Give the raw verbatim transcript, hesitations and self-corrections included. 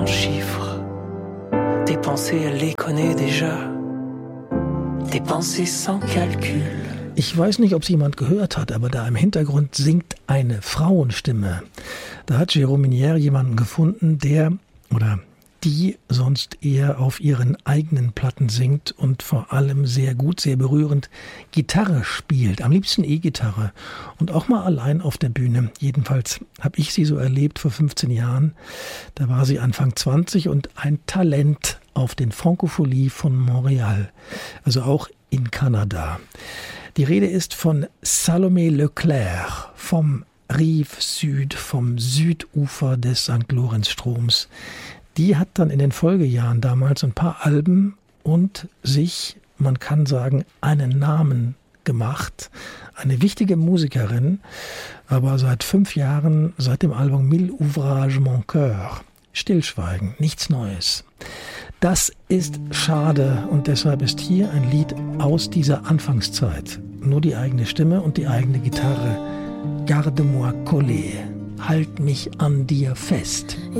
en chiffres. Tes pensées, elle les connaît déjà. Tes pensées sans calcul. Ich weiß nicht, ob es jemand gehört hat, aber da im Hintergrund singt eine Frauenstimme. Da hat Jérôme Minière jemanden gefunden, der oder die sonst eher auf ihren eigenen Platten singt und vor allem sehr gut, sehr berührend Gitarre spielt. Am liebsten E-Gitarre und auch mal allein auf der Bühne. Jedenfalls habe ich sie so erlebt vor fünfzehn Jahren. Da war sie Anfang zwanzig und ein Talent auf den Francophonie von Montreal, also auch in Kanada. Die Rede ist von Salomé Leclerc vom Rive Sud, vom Südufer des Sankt Lorenzstroms. Die hat dann in den Folgejahren damals ein paar Alben und sich, man kann sagen, einen Namen gemacht. Eine wichtige Musikerin, aber seit fünf Jahren, seit dem Album Mille Ouvrages Mon Cœur, Stillschweigen, nichts Neues. Das ist schade und deshalb ist hier ein Lied aus dieser Anfangszeit. Nur die eigene Stimme und die eigene Gitarre. Garde-moi collé. Halt mich an dir fest.